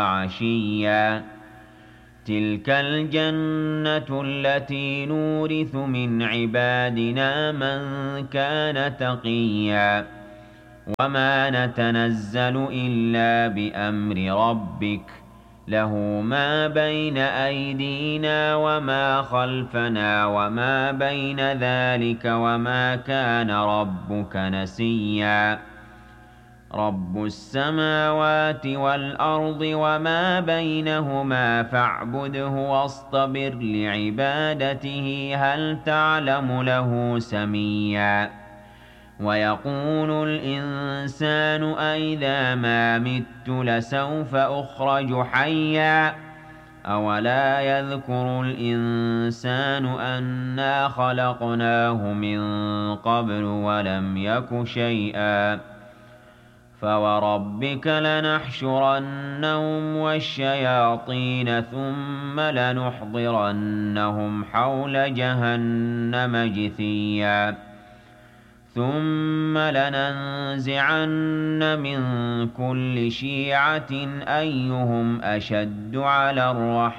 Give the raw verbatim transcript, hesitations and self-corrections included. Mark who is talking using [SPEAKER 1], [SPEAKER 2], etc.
[SPEAKER 1] عشيا تلك الجنة التي نورث من عبادنا من كان تقيا وما نتنزل إلا بأمر ربك له ما بين أيدينا وما خلفنا وما بين ذلك وما كان ربك نسيا رب السماوات والأرض وما بينهما فاعبده واصطبر لعبادته هل تعلم له سميا ويقول الإنسان أئذا ما مت لسوف أخرج حيا أولا يذكر الإنسان أنا خلقناه من قبل ولم يك شيئا فوربك لنحشرنهم والشياطين ثم لنحضرنهم حول جهنم جثيا ثم لننزعن من كل شيعة أيهم أشد على